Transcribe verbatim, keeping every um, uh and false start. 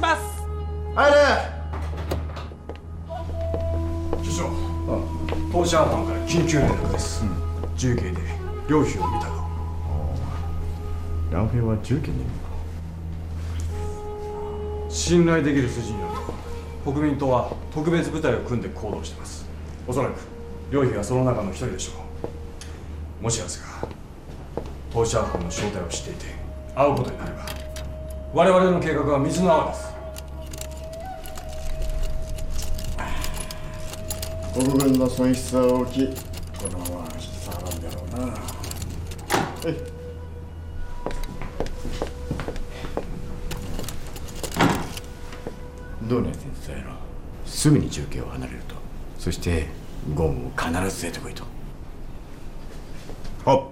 ます。 入れ。 首相、当社班から緊急連絡です。重慶で両妃を見たと。 ランフェは重慶にいるのか。 信頼できる筋になると、国民党は特別部隊を組んで行動しています。おそらく両妃がその中の一人でしょう。もしやすが当社班の正体を知っていて会うことになれば、我々の計画は水の泡です。 国軍の損失は大きい。このまま引き下がらんだろうな。はい。どうね先生の。すぐに重慶を離れると。そしてゴンを必ず連れてこいと。はっ。